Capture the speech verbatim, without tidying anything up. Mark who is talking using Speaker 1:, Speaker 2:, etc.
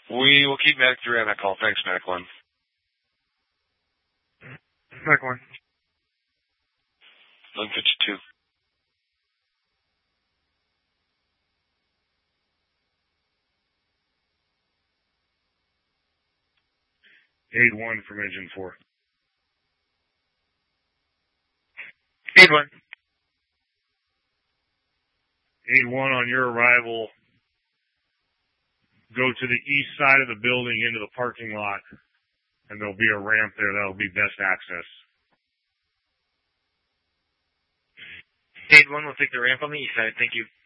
Speaker 1: We will keep Medic three on that call. Thanks, Medic one.
Speaker 2: Medic one.
Speaker 1: eleven fifty-two.
Speaker 2: eight one from engine four.
Speaker 3: eight one.
Speaker 2: eight one on your arrival. Go to the east side of the building into the parking lot, and there'll be a ramp there. That'll be best access.
Speaker 3: eight one will take the ramp on the east side. Thank you.